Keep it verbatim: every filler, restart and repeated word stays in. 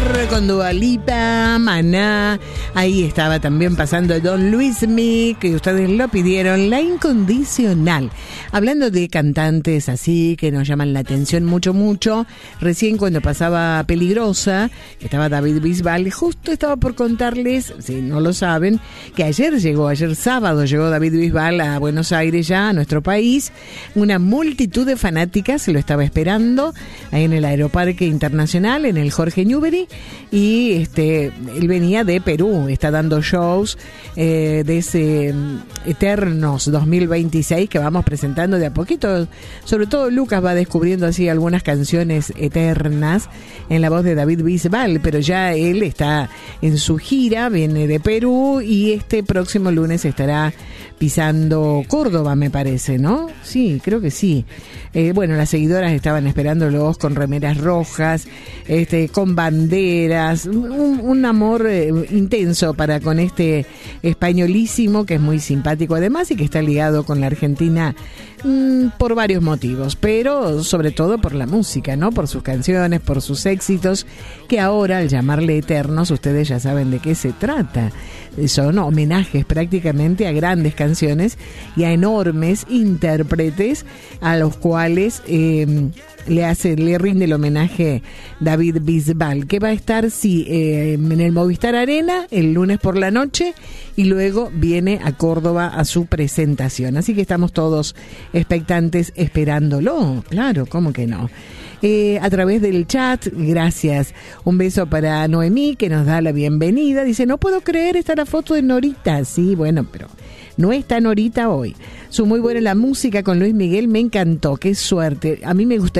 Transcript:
con Dua Lipa, Maná. Ahí estaba también pasando Don Luismi, que ustedes lo pidieron, La Incondicional. Hablando de cantantes así que nos llaman la atención mucho, mucho. Recién cuando pasaba Peligrosa, estaba David Bisbal, justo estaba por contarles, si no lo saben, que ayer llegó, ayer sábado llegó David Bisbal a Buenos Aires, ya a nuestro país. Una multitud de fanáticas lo estaba esperando ahí en el Aeroparque Internacional, en el Jorge Newbery, y este él venía de Perú, está dando shows eh, de ese Eternos dos mil veintiséis que vamos presentando de a poquito. Sobre todo Lucas va descubriendo así algunas canciones eternas en la voz de David Bisbal, pero ya él está en su gira, viene de Perú y este próximo lunes estará pisando Córdoba, me parece, ¿no? Sí, creo que sí. Eh, bueno, las seguidoras estaban esperándolos con remeras rojas, este, con banderas, un, un amor eh, intenso para con este españolísimo que es muy simpático además y que está ligado con la Argentina mmm, por varios motivos, pero sobre todo por la música, ¿no? Por sus canciones, por sus éxitos, que ahora al llamarle eternos ustedes ya saben de qué se trata. Son homenajes prácticamente a grandes canciones y a enormes intérpretes a los cuales eh, le hace, le rinde el homenaje David Bisbal, que va a estar sí eh, en el Movistar Arena el lunes por la noche y luego viene a Córdoba a su presentación. Así que estamos todos expectantes esperándolo. Claro, ¿cómo que no? Eh, a través del chat, gracias. Un beso para Noemí, que nos da la bienvenida. Dice, no puedo creer, está la foto de Norita. Sí, bueno, pero no está Norita hoy. Su muy buena la música con Luis Miguel, me encantó. Qué suerte. A mí me gustaría